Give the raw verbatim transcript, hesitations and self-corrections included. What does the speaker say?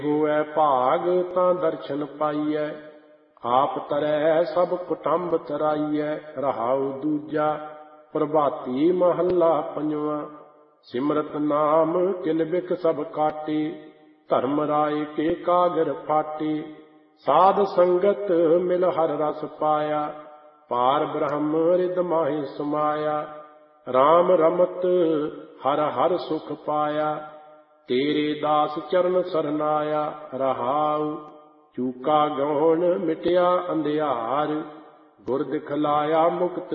ਹੋਐ ਭਾਗ ਤਾਂ ਦਰਸ਼ਨ ਪਾਈਐ, ਆਪ ਤਰੈ ਸਭ ਕੁਟੰਬ ਤਰਾਈਐ। ਰਹਾਉ ਦੂਜਾ ਪ੍ਰਭਾਤੀ ਮਹੱਲਾ ਪੰਜਵਾਂ। ਸਿਮਰਤ ਨਾਮ ਕਿਲ ਬਿਕ ਸਭ ਕਾਟੇ, ਧਰਮ ਰਾਏ ਕੇ ਕਾਗਰ ਫਾਟੇ। ਸਾਧ ਸੰਗਤ ਮਿਲ ਹਰ ਰਸ ਪਾਇਆ, ਪਾਰ ਬ੍ਰਹਮ ਰਿਦ ਮਾਹਿ ਸਮਾਇਆ। ਰਾਮ ਰਮਤ ਹਰ ਹਰ ਸੁਖ ਪਾਇਆ, ਤੇਰੇ ਦਾਸ ਚਰਨ ਸਰਨਾਇਆ। ਰਹਾਉ ਚੂਕਾ ਗੌਣ ਮਿਟਿਆ ਅੰਧਿਆਰ, ਗੁਰ ਦਿਖਲਾਇਆ ਮੁਕਤ